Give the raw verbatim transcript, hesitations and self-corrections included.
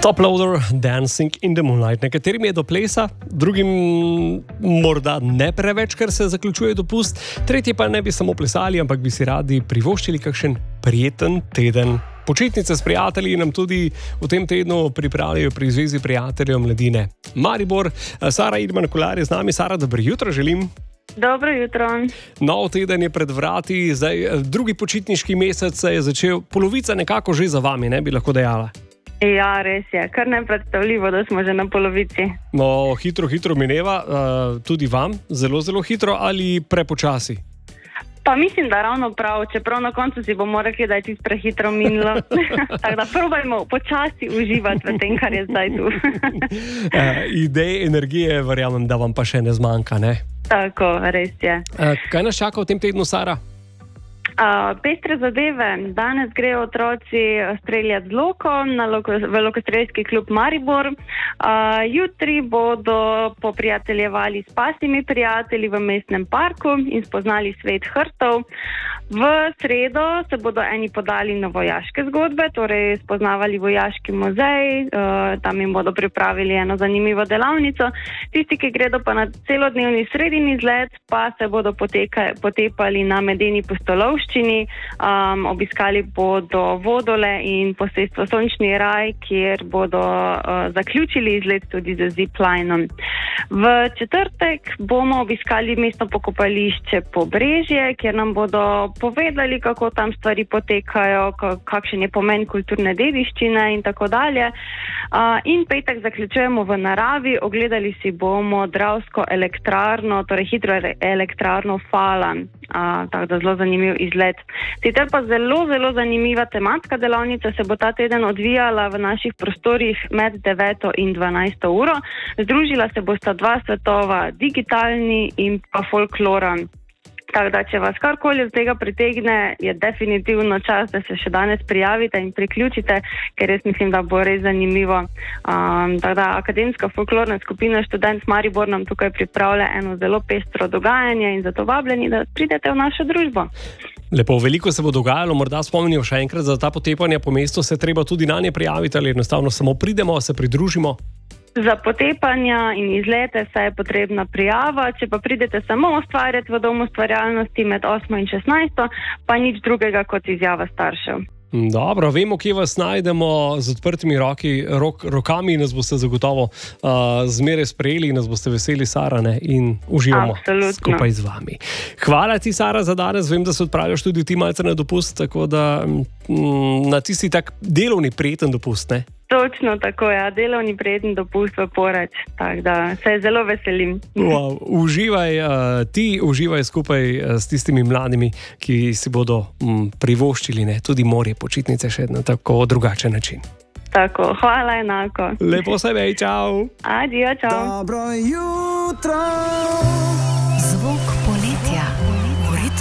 Top Loader, Dancing in the Moonlight. Nekaterim je do plesa, drugim morda ne preveč, ker se zaključuje dopust, tretji pa ne bi samo plesali, ampak bi si radi privoščili kakšen prijeten teden. Počitnice s prijatelji nam tudi v tem tednu pripravljajo pri Zvezi prijateljev Mladine Maribor. Sara Idman Kolar je z nami. Sara, dobro jutro želim. Dobro jutro. Nov teden je pred vrati, zdaj drugi počitniški mesec se je začel, polovica nekako že za vami, ne bi lahko dejala. Ja, res je, kar nepredstavljivo, da smo že na polovici. No, hitro, hitro mineva, uh, tudi vam, zelo, zelo hitro ali prepočasi? Pa mislim, da ravno prav, čeprav na koncu si bomo rekli, da je čisto prehitro minilo. Tako da probajmo počasi uživati v tem, kar je zdaj tu. uh, Idej, energije, verjamem, da vam pa še ne zmanjka, ne? Tako, res je. Uh, kaj nas čaka v tem tednu, Sara? Uh, pestre zadeve. Danes grejo otroci streljati z loko na loko, v lokostrelski klub Maribor. Uh, jutri bodo poprijateljevali s pasimi prijatelji v mestnem parku in spoznali svet hrtov. V sredo se bodo eni podali na vojaške zgodbe, torej spoznavali vojaški muzej, uh, tam jim bodo pripravili eno zanimivo delavnico. Tisti, ki gredo pa na celodnevni sredini izlet, pa se bodo poteka, potepali na medeni pustolovščini, um, obiskali bodo Vodole in posestvo Sončni raj, kjer bodo uh, zaključili izlet tudi z ziplinom. V četrtek bomo obiskali mestno pokopališče Pobrežje, kjer nam bodo povedali, kako tam stvari potekajo, kakšen je pomen kulturne dediščine in tako dalje. Uh, in petek zaključujemo v naravi, ogledali si bomo Dravsko elektrarno, torej hidro elektrarno Falan. Uh, tako da zelo zanimiv izlet. Sicer pa zelo, zelo zanimiva tematska delavnica se bo ta teden odvijala v naših prostorih med deveto in dvanajsto uro. Združila se bosta dva svetova, digitalni in pa folklora. Tako da, če vas karkoli od tega pritegne, je definitivno čas, da se še danes prijavite in priključite, ker jaz mislim, da bo res zanimivo. Um, tako da, Akademska folklorna skupina Študent Maribor nam tukaj pripravlja eno zelo pestro dogajanje in zato vabljeni, da pridete v našo družbo. Lepo, veliko se bo dogajalo, morda spomnimo še enkrat, za ta potepanja po mestu se treba tudi na nje prijaviti ali enostavno samo pridemo, se pridružimo. Za potepanja in izlete se je potrebna prijava, če pa pridete samo ustvarjati v Domu ustvarjalnosti med osmo in šestnajsto, pa nič drugega kot izjava staršev. Dobro, vemo, kje vas najdemo, z odprtimi roki, rok, rokami nas boste zagotovo uh, zmeraj sprejeli in nas boste veseli, Sara, ne? In uživamo Absolutno. Skupaj z vami. Hvala ti, Sara, za danes. Vem, da se odpravljaš tudi ti malce na dopust, tako da mm, na tisti tak delovni prijeten dopust, ne? Točno tako, ja, delovni prijeten dopust v Poreč, tako da se zelo veselim. Wow, uživaj, uh, ti uživaj skupaj s tistimi mladimi, ki si bodo um, privoščili, ne, tudi morje, počitnice še na tako drugačen način. Tako, hvala enako. Lepo sebe, čau. Adijo, čau. Dobro jutro. Zvok